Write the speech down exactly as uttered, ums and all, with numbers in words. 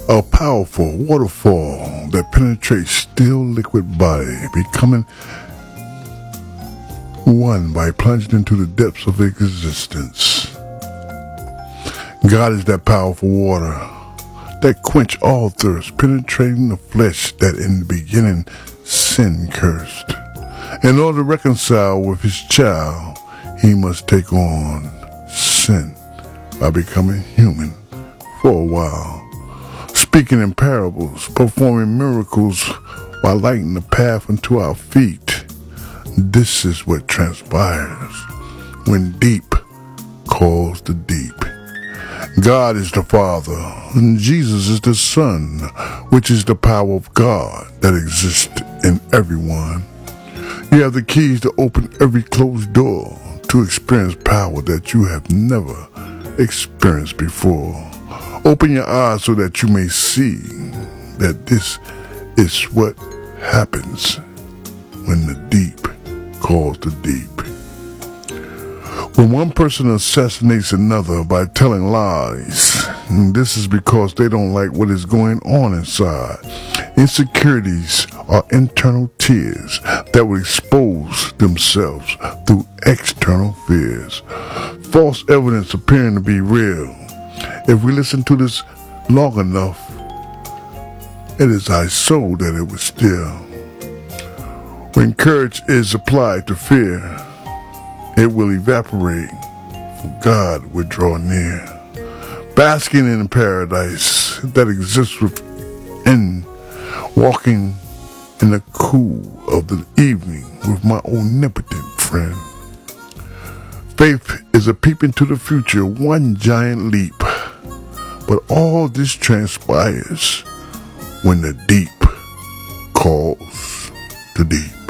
A powerful waterfall that penetrates still liquid body, becoming one by plunging into the depths of existence. God is that powerful water that quench all thirst, penetrating the flesh that in the beginning sin cursed. In order to reconcile with his child, he must take on sin by becoming human for a while, speaking in parables, performing miracles while lighting the path unto our feet. This is what transpires when deep calls the deep. God is the Father, and Jesus is the Son, which is the power of God that exists in everyone. You have the keys to open every closed door to experience power that you have never experienced before. Open your eyes so that you may see that this is what happens when the deep calls the deep. When one person assassinates another by telling lies, this is because they don't like what is going on inside. Insecurities are internal tears that will expose themselves through external fears. False evidence appearing to be real. If we listen to this long enough, it is our soul that it will steal. When courage is applied to fear, it will evaporate, for God will draw near. Basking in paradise that exists within, walking in the cool of the evening with my omnipotent friend. Faith is a peep into the future, one giant leap. But all this transpires when the deep calls the deep.